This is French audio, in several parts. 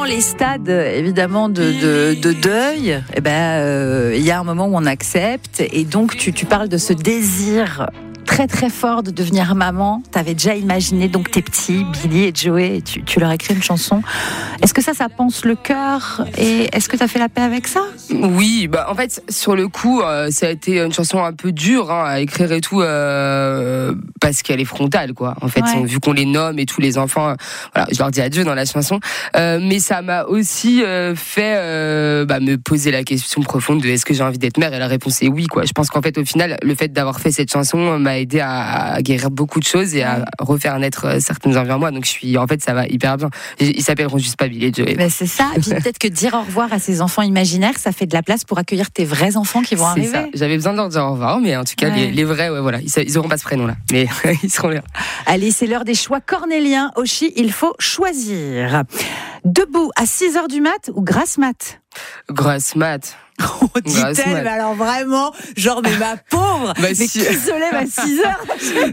dans les stades, évidemment, de deuil, il y a un moment où on accepte. Et donc, tu parles de ce désir très très fort de devenir maman. T'avais déjà imaginé donc tes petits, Billy et Joey, et tu leur écris une chanson. Est-ce que ça pense le cœur, et est-ce que t'as fait la paix avec ça ? Oui, en fait, sur le coup, ça a été une chanson un peu dure à écrire et tout, parce qu'elle est frontale, quoi. En fait, vu qu'on les nomme et tous les enfants, voilà, je leur dis adieu dans la chanson. Mais ça m'a aussi fait me poser la question profonde de est-ce que j'ai envie d'être mère, et la réponse est oui, quoi. Je pense qu'en fait, au final, le fait d'avoir fait cette chanson m'a aidé à guérir beaucoup de choses et à refaire naître certaines envies en moi. Donc ça va hyper bien. Ils s'appelleront juste pas Billy et Joey. Mais c'est ça. Et puis peut-être que dire au revoir à ces enfants imaginaires, ça fait de la place pour accueillir tes vrais enfants qui vont arriver. C'est ça. J'avais besoin de leur dire au revoir, mais en tout cas, les vrais, voilà, ils auront pas ce prénom-là, mais ils seront là. Allez, c'est l'heure des choix cornéliens. Oshi, il faut choisir. Debout à 6h du mat ou grasse mat ? Grasse mat. Oh, dit-elle, mais alors vraiment, mais ma pauvre, mais qui se lève à 6h ?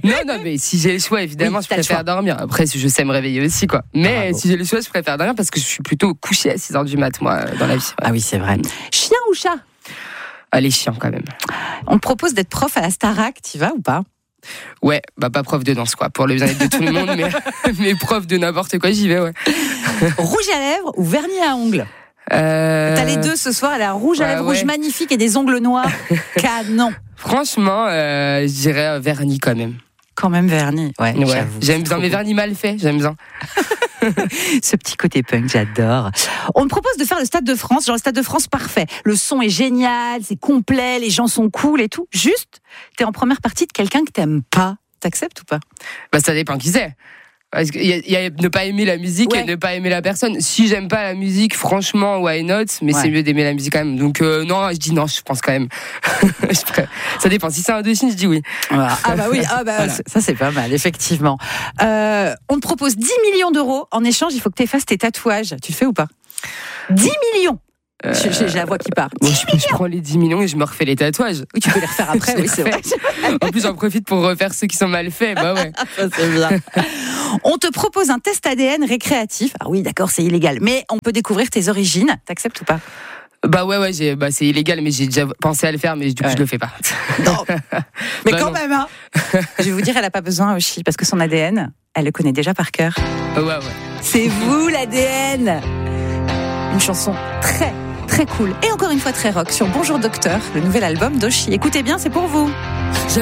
Non, mais si j'ai le choix, évidemment, je préfère dormir. Après, je sais me réveiller aussi, quoi. Mais si j'ai le choix, je préfère dormir parce que je suis plutôt couchée à 6h du mat, moi, dans la vie. Ouais. Ah oui, c'est vrai. Chien ou chat ? Les chiens, quand même. On te propose d'être prof à la Starac, t'y vas ou pas ? Ouais, pas prof de danse, quoi, pour le bien-être de tout le monde, mais prof de n'importe quoi, j'y vais, ouais. Rouge à lèvres ou vernis à ongles ? T'as les deux ce soir, elle a un rouge à lèvres rouge magnifique et des ongles noirs. Canon. Franchement, je dirais vernis quand même. Quand même vernis, ouais. J'aime bien, mais vernis mal fait, j'aime bien. Ce petit côté punk, j'adore. On me propose de faire le Stade de France, le Stade de France parfait. Le son est génial, c'est complet, les gens sont cool et tout. Juste, t'es en première partie de quelqu'un que t'aimes pas. T'acceptes ou pas ? Ça dépend qui c'est. Parce qu'il y a ne pas aimer la musique et ne pas aimer la personne. Si j'aime pas la musique, franchement, why not ? Mais c'est mieux d'aimer la musique quand même. Donc non, je dis non, je pense quand même. Ça dépend. Si c'est un Indochine, je dis oui. Voilà. Voilà. Ça c'est pas mal, effectivement. On te propose 10 millions d'euros. En échange, il faut que tu effaces tes tatouages. Tu le fais ou pas ? 10 millions. J'ai la voix qui part. Je prends les 10 millions et je me refais les tatouages. Oui, tu peux les refaire après, oui, c'est vrai. En plus, j'en profite pour refaire ceux qui sont mal faits. Ouais. Ça, c'est bien. On te propose un test ADN récréatif. Ah oui, d'accord, c'est illégal. Mais on peut découvrir tes origines. T'acceptes ou pas ? C'est illégal, mais j'ai déjà pensé à le faire, mais du coup, je le fais pas. Non. Mais quand même, hein. Je vais vous dire, elle a pas besoin, Oshi, parce que son ADN, elle le connaît déjà par cœur. Ouais. C'est vous, l'ADN. Une chanson très, très cool. Et encore une fois, très rock sur Bonjour Docteur, le nouvel album d'Oshi. Écoutez bien, c'est pour vous.